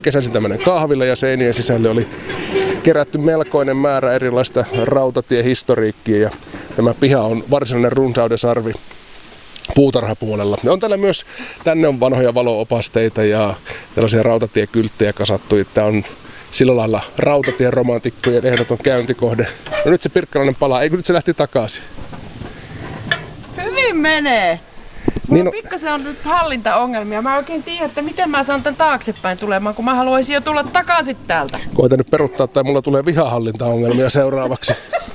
Kesäisin tämmöinen kahvila ja seinien sisälle oli kerätty melkoinen määrä erilaista rautatiehistoriikkia ja tämä piha on varsinainen runsaudensarvi puutarhapuolella. Ja on täällä myös, tänne on vanhoja valo-opasteita ja tällaisia rautatiekylttejä kasattu. Tämä on sillä lailla rautatien romantikkojen ehdoton käyntikohde. No nyt se pirkkalainen palaa, eikö nyt se lähti takaisin? Hyvin menee. Mulla pikkasen on nyt hallintaongelmia. Mä oikein tiedän, että miten mä saan tän taaksepäin tulemaan, kun mä haluaisin jo tulla takaisin täältä. Koitan nyt peruttaa, tai mulla tulee vihahallintaongelmia seuraavaksi.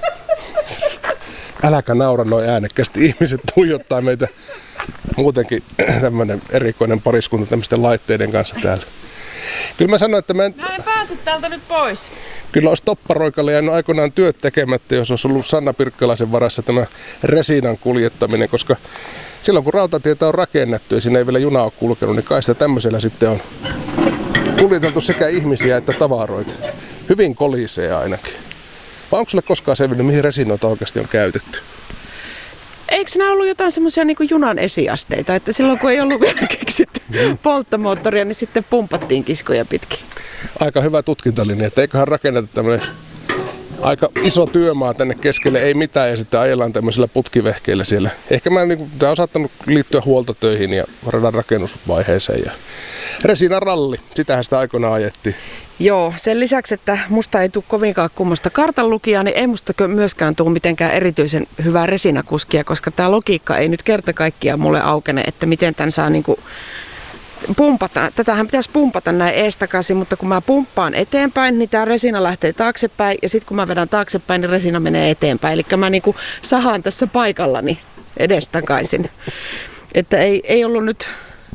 Äläkä naura noin äänekkäästi. Ihmiset tuijottaa meitä muutenkin tämmönen erikoinen pariskunta tämmöisten laitteiden kanssa täällä. Kyllä mä sanoin, että mä en pääse täältä nyt pois. Kyllä olisi Topparoikalle jäänyt aikoinaan työt tekemättä, jos olisi ollut Sanna Pirkkalaisen varassa tämä resinan kuljettaminen, koska silloin kun rautatietä on rakennettu ja siinä ei vielä juna ole kulkenut, niin kai sitä tämmöisellä sitten on kuljeteltu sekä ihmisiä että tavaroita. Hyvin kolisee ainakin. Vai onko sulle koskaan selvinnyt, mihin resinoita oikeasti on käytetty? Eikö nämä ollut jotain semmoisia niin kuin junan esiasteita, että silloin kun ei ollut vielä keksitty polttomoottoria, niin sitten pumpattiin kiskoja pitkin? Aika hyvä tutkintalinja, että eiköhän rakenneta tämmöinen aika iso työmaa tänne keskelle, ei mitään, ja sitten ajellaan tämmöisillä putkivehkeillä siellä. Ehkä tämä on saattanut liittyä huoltotöihin ja radan rakennusvaiheeseen. Ja resinaralli, sitähän sitä aikoinaan ajettiin. Joo, sen lisäksi, että musta ei tule kovinkaan kummosta kartanlukijaa, niin ei musta myöskään tule mitenkään erityisen hyvää resinakuskia, koska tämä logiikka ei nyt kerta kaikkiaan mulle aukene, että miten tämän saa niinku pumpata. Tätähän pitäisi pumpata näin eestakaisin, mutta kun mä pumppaan eteenpäin, niin tämä resina lähtee taaksepäin ja sitten kun mä vedän taaksepäin, niin resina menee eteenpäin. Eli mä niinku sahaan tässä paikallani edestakaisin. Että ei ollut nyt.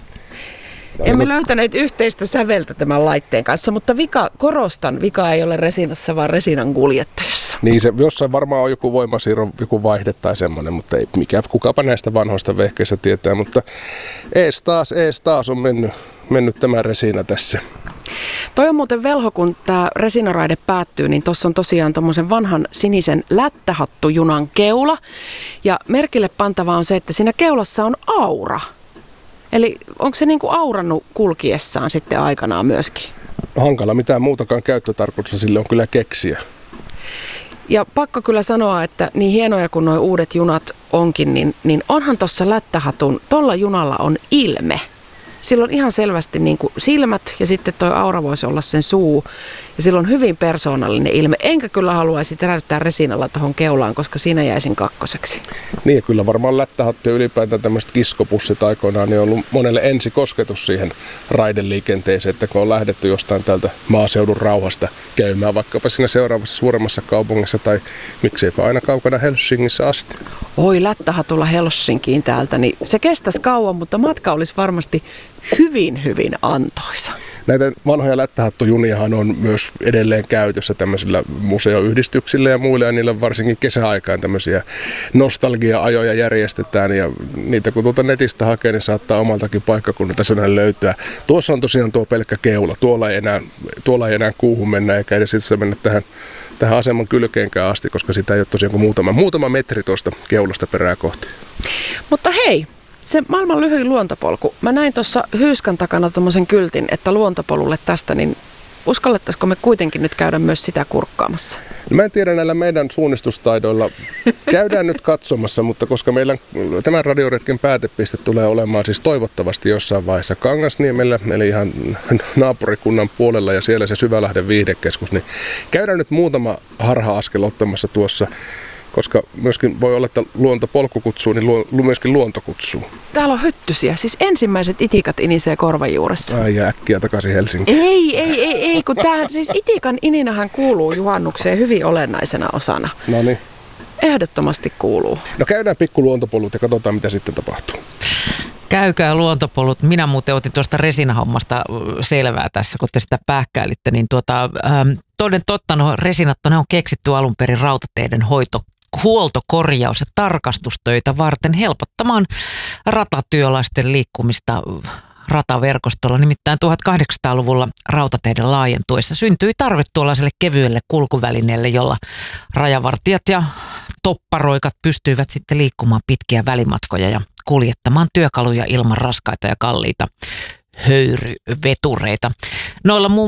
Emme löytäneet yhteistä säveltä tämän laitteen kanssa, mutta vika ei ole resinassa, vaan resinan kuljettajassa. Niin, se jossain varmaan on joku voimasiirro, joku vaihde tai semmoinen, mutta ei kukapa näistä vanhoista vehkeistä tietää. Mutta ees taas on mennyt tämä resina tässä. Toi on muuten velho, kun tämä resinaraide päättyy, niin tuossa on tosiaan tommosen vanhan sinisen lättähattujunan keula. Ja merkille pantava on se, että siinä keulassa on aura. Eli onko se niinku aurannut kulkiessaan sitten aikanaan myöskin? Hankala, mitään muutakaan käyttötarkoitusta sille on kyllä keksiä. Ja pakko kyllä sanoa, että niin hienoja kuin nuo uudet junat onkin, niin onhan tuossa tuolla junalla on ilme. Sillä on ihan selvästi niin kuin silmät ja sitten tuo aura voisi olla sen suu. Ja sillä on hyvin persoonallinen ilme. Enkä kyllä haluaisi täräyttää resinalla tuohon keulaan, koska siinä jäisin kakkoseksi. Niin ja kyllä varmaan lättähattu ja ylipäätään tämmöiset kiskopussit aikoinaan niin on ollut monelle ensikosketus siihen raideliikenteeseen, että kun on lähdetty jostain täältä maaseudun rauhasta käymään vaikkapa siinä seuraavassa suuremmassa kaupungissa tai mikseipä aina kaukana Helsingissä asti. Oi, lättähatulla Helsinkiin täältä, niin se kestäisi kauan, mutta matka olisi varmasti hyvin antoisa. Näitä vanhoja lättähattujuniahan on myös edelleen käytössä tämmöisillä museoyhdistyksillä ja muilla, ja niillä varsinkin kesäaikaan tämmöisiä nostalgia-ajoja järjestetään, ja niitä kun tuolta netistä hakee, niin saattaa omaltakin paikkakunnalta sellainen löytyä. Tuossa on tosiaan tuo pelkkä keula, tuolla ei enää kuuhun mennä, eikä edes itse mennä tähän aseman kylkeenkään asti, koska sitä ei ole tosiaan kuin muutama metri tuosta keulasta perää kohti. Mutta hei! Se maailman lyhyin luontopolku. Mä näin tuossa Hyyskän takana tommosen kyltin, että luontopolulle tästä, niin uskallettaisiko me kuitenkin nyt käydä myös sitä kurkkaamassa? No mä en tiedä näillä meidän suunnistustaidoilla. Käydään nyt katsomassa, mutta koska meillä tämän radioretken päätepiste tulee olemaan siis toivottavasti jossain vaiheessa Kangasniemellä, eli ihan naapurikunnan puolella ja siellä se Syvälahden viihdekeskus, niin käydään nyt muutama harha-askel ottamassa tuossa. Koska myöskin voi olla, että luontopolku kutsuu, niin myöskin luonto kutsuu. Täällä on hyttysiä. Siis ensimmäiset itikat inisee korvan juuressa. Ai ja äkkiä takaisin Helsinkiin. Ei, kun tämä siis itikan ininähän kuuluu juhannukseen hyvin olennaisena osana. No niin. Ehdottomasti kuuluu. No käydään pikku luontopolut ja katsotaan, mitä sitten tapahtuu. Käykää luontopolut. Minä muuten otin tuosta resinahommasta selvää tässä, kun te sitä pähkäilitte. Niin toden totta, resinat ne on keksitty alun perin rautateiden huoltokorjaus- ja tarkastustöitä varten helpottamaan ratatyöläisten liikkumista rataverkostolla. Nimittäin 1800-luvulla rautateiden laajentuessa syntyi tarve tuollaiselle kevyelle kulkuvälineelle, jolla rajavartijat ja topparoikat pystyivät sitten liikkumaan pitkiä välimatkoja ja kuljettamaan työkaluja ilman raskaita ja kalliita höyryvetureita. Noilla muun